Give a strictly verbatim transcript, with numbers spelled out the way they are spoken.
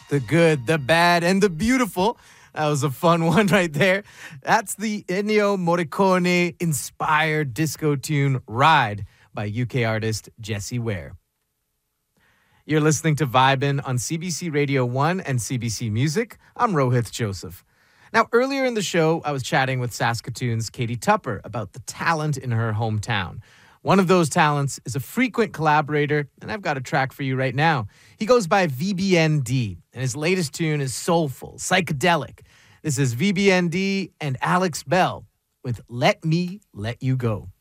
The good, the bad, and the beautiful. That was a fun one right there. That's the Ennio Morricone inspired disco tune Ride by U K artist Jessie Ware. You're listening to Vibin' on C B C Radio one and C B C Music. I'm Rohith Joseph. Now, earlier in the show, I was chatting with Saskatoon's Katie Tupper about the talent in her hometown. One of those talents is a frequent collaborator, and I've got a track for you right now. He goes by V B N D, and his latest tune is soulful, psychedelic. This is V B N D and Alex Bell with Let Me Let You Go.